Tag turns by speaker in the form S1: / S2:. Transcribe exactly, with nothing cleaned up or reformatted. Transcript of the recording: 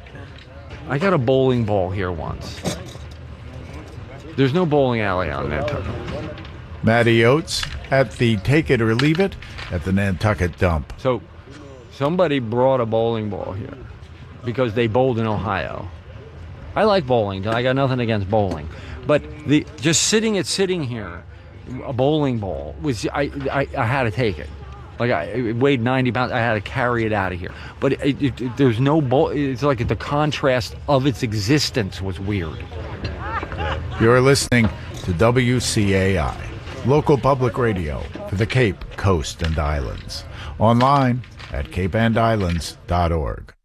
S1: I got a bowling ball here once. There's no bowling alley on Nantucket.
S2: Matty Oates at the Take It or Leave It at the Nantucket Dump.
S1: So somebody brought a bowling ball here because they bowled in Ohio. I like bowling. I got nothing against bowling. But the just sitting it sitting here, a bowling ball, was I, I, I had to take it. Like, I, it weighed ninety pounds. I had to carry it out of here. But it, it, it, there's no bowl. It's like the contrast of its existence was weird.
S2: You're listening to W C A I, local public radio for the Cape, Coast, and Islands. Online at cape and islands dot org.